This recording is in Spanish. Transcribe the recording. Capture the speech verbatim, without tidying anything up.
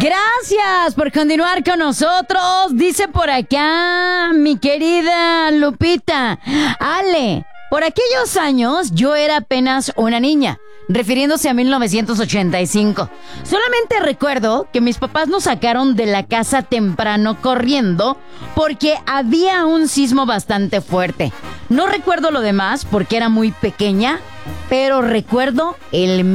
Gracias por continuar con nosotros. Dice por acá mi querida Lupita. Ale, por aquellos años yo era apenas una niña, refiriéndose a mil novecientos ochenta y cinco. Solamente recuerdo que mis papás nos sacaron de la casa temprano corriendo porque había un sismo bastante fuerte. No recuerdo lo demás porque era muy pequeña, pero recuerdo el